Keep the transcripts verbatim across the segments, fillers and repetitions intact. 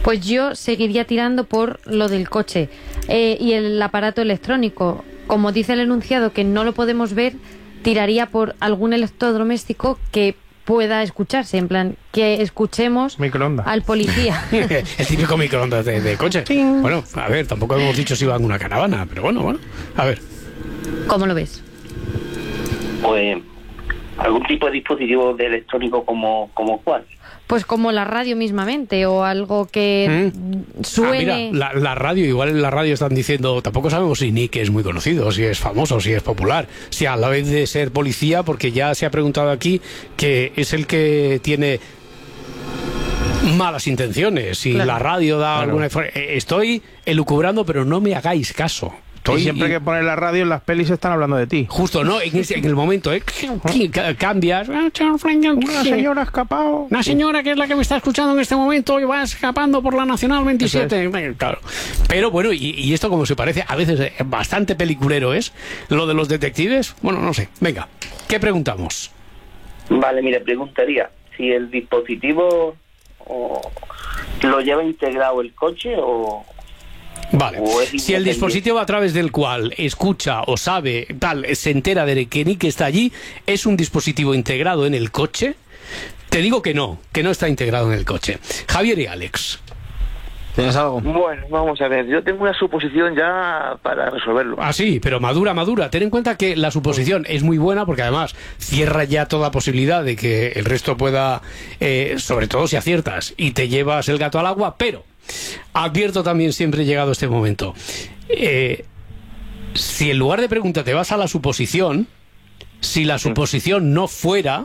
Pues yo seguiría tirando por lo del coche eh, y el aparato electrónico. Como dice el enunciado que no lo podemos ver, tiraría por algún electrodoméstico que pueda escucharse, en plan, que escuchemos microondas al policía. El típico microondas de, de coche. ¡Ting! Bueno, a ver, tampoco hemos dicho si va en una caravana, pero bueno, bueno, a ver. ¿Cómo lo ves? Pues algún tipo de dispositivo de electrónico como, como cuál. Pues como la radio mismamente, o algo que ¿Mm? suene... Ah, mira, la, la radio, igual en la radio están diciendo, tampoco sabemos si Nick es muy conocido, si es famoso, si es popular, si a la vez de ser policía, porque ya se ha preguntado aquí que es el que tiene malas intenciones, si claro. la radio da claro. alguna... Estoy elucubrando, pero no me hagáis caso. Y siempre y... que pones la radio en las pelis están hablando de ti. Justo, ¿no? En, ese, en el momento, ¿eh? Cambias. Una señora ha escapado. Una señora que es la que me está escuchando en este momento y va escapando por la Nacional veintisiete. Es. Claro. Pero bueno, y, y esto como se parece, a veces bastante peliculero es, lo de los detectives, bueno, no sé. Venga, ¿qué preguntamos? Vale, mire, preguntaría si el dispositivo o, lo lleva integrado el coche o... Vale, si el dispositivo a través del cual escucha o sabe, tal, se entera de que Nick está allí, es un dispositivo integrado en el coche, te digo que no, que no está integrado en el coche. Javier y Alex. ¿Tienes algo? Bueno, vamos a ver, yo tengo una suposición ya para resolverlo. Ah, sí, pero madura, madura. Ten en cuenta que la suposición es muy buena porque además cierra ya toda posibilidad de que el resto pueda, eh, sobre todo si aciertas y te llevas el gato al agua, pero... advierto también, siempre llegado este momento, eh, si en lugar de pregunta te vas a la suposición, si la suposición no fuera,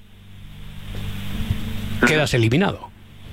quedas eliminado.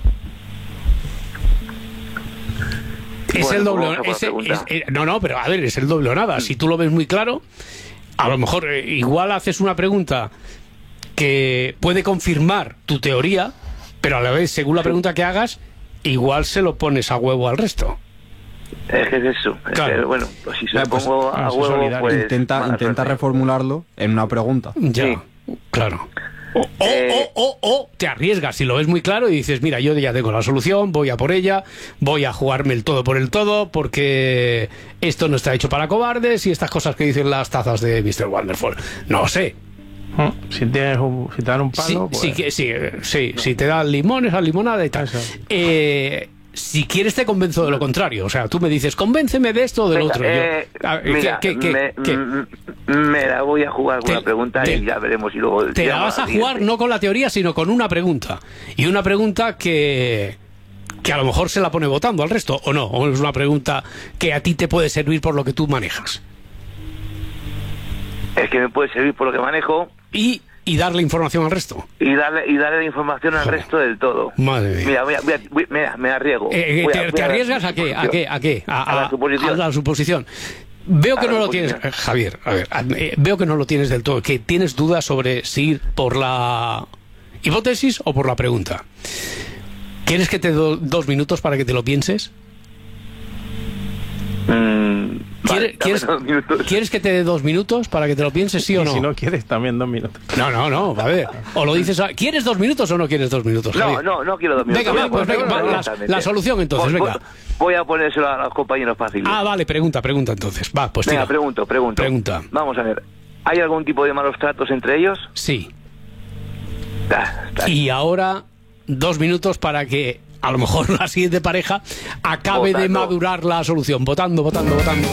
Es el doble es, es, es, no, no, pero a ver, es el doble o nada. Si tú lo ves muy claro, a lo mejor eh, igual haces una pregunta que puede confirmar tu teoría, pero a la vez, según la pregunta que hagas, igual se lo pones a huevo al resto. Es que es eso. Claro. Es que, bueno, pues si se lo pongo a huevo, pues... Intenta, intenta reformularlo en una pregunta. Ya, sí. Claro. O, o, eh... o, o, o te arriesgas si lo ves muy claro y dices, mira, yo ya tengo la solución, voy a por ella, voy a jugarme el todo por el todo, porque esto no está hecho para cobardes y estas cosas que dicen las tazas de mister Wonderful. No sé. Si, tienes un, si te dan un palo, sí, pues... sí, sí, sí, no. Si te dan limones, a limonada y tal. Eh, si quieres te convenzo de lo contrario. O sea, tú me dices, convénceme de esto o del Venga, otro. Eh, Yo, a, mira, ¿qué, qué, me, qué? me la voy a jugar con te, una pregunta te, y ya veremos. Y luego te la vas a jugar no con la teoría, sino con una pregunta. Y una pregunta que... que a lo mejor se la pone votando al resto, o no. O es una pregunta que a ti te puede servir por lo que tú manejas. Es que me puede servir por lo que manejo. Y... y darle información al resto. Y darle y darle la información al Joder. resto del todo. Madre mía. Mira, voy a, voy a, voy, mira me arriesgo. Eh, voy te, a, voy ¿Te a arriesgas a qué? ¿A qué? ¿A qué? A, a, a la suposición. A la suposición. Veo que a no lo suposición. tienes, Javier, a ver, eh, veo que no lo tienes del todo, que tienes dudas sobre si ir por la hipótesis o por la pregunta. ¿Quieres que te dé dos minutos para que te lo pienses? Mm, ¿Quieres, vale, ¿quieres, ¿Quieres que te dé dos minutos para que te lo pienses, sí o no? Y si no quieres, también dos minutos. No, no, no, a ver. O lo dices, a... ¿quieres dos minutos o no quieres dos minutos, Javier? No, no, no quiero dos minutos. Venga, va, pues venga, va, la, la solución entonces, voy, venga. Voy a ponérselo a los compañeros fáciles. Ah, vale, pregunta, pregunta entonces. Va, pues venga, tira. pregunto, pregunto. Pregunta. Vamos a ver. ¿Hay algún tipo de malos tratos entre ellos? Sí. Da, da. Y ahora, dos minutos para que a lo mejor la siguiente pareja acabe votando. de madurar la solución. Votando, votando, votando.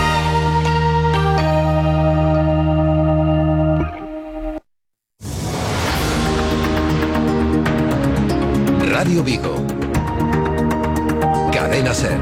Radio Vigo. Cadena SER.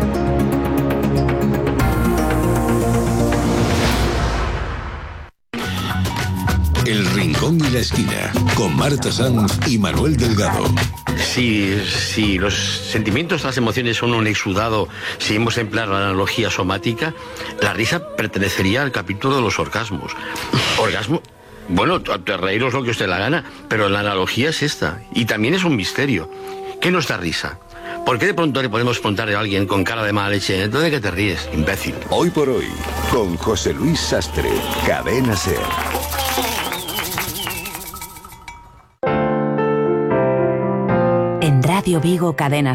El Rincón y la Esquina, con Marta Sanz y Manuel Delgado. Si, si los sentimientos, las emociones son un exudado, si hemos empleado la analogía somática, la risa pertenecería al capítulo de los orgasmos. Orgasmo, bueno, te reíros lo que usted la gana, pero la analogía es esta, y también es un misterio. ¿Qué nos da risa? ¿Por qué de pronto le podemos preguntar a alguien con cara de mala leche, entonces qué te ríes, imbécil? Hoy por hoy, con José Luis Sastre, Cadena SER. En Radio Vigo, Cadena